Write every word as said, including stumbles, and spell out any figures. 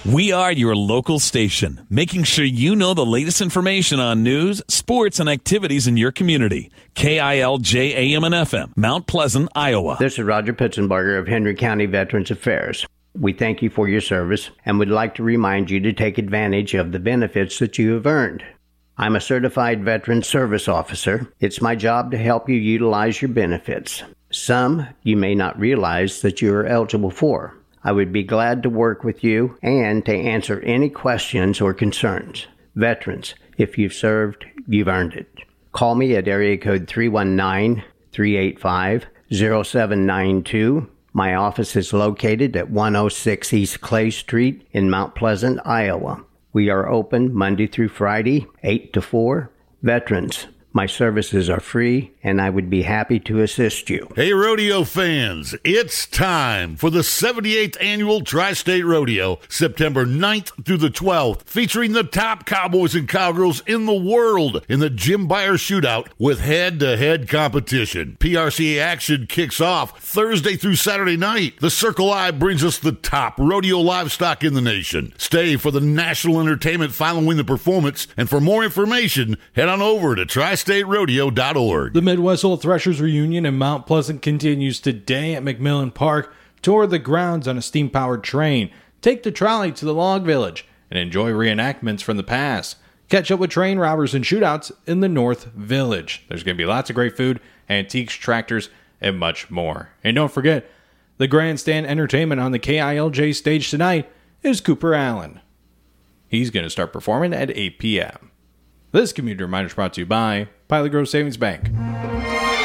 We are your local station, making sure you know the latest information on news, sports, and activities in your community. K I L J A M and F M, Mount Pleasant, Iowa. This is Roger Pitzenbarger of Henry County Veterans Affairs. We thank you for your service and would like to remind you to take advantage of the benefits that you have earned. I'm a certified veteran service officer. It's my job to help you utilize your benefits. Some you may not realize that you are eligible for. I would be glad to work with you and to answer any questions or concerns. Veterans, if you've served, you've earned it. Call me at area code three one nine, three eight five, zero seven nine two. My office is located at one oh six East Clay Street in Mount Pleasant, Iowa. We are open Monday through Friday, eight to four. Veterans, my services are free, and I would be happy to assist you. Hey, rodeo fans, it's time for the seventy-eighth Annual Tri-State Rodeo, September ninth through the twelfth, featuring the top cowboys and cowgirls in the world in the Jim Beyer Shootout with head-to-head competition. P R C A action kicks off Thursday through Saturday night. The Circle I brings us the top rodeo livestock in the nation. Stay for the national entertainment following the performance, and for more information, head on over to tri state rodeo dot org. The Midwest Old Threshers reunion in Mount Pleasant continues today at McMillan Park. Tour the grounds on a steam-powered train. Take the trolley to the log village and enjoy reenactments from the past. Catch up with train robbers and shootouts in the North Village. There's going to be lots of great food, antiques, tractors, and much more. And don't forget, the grandstand entertainment on the K I L J stage tonight is Cooper Allen. He's going to start performing at eight p.m. This community reminder is brought to you by Pilot Grove Savings Bank.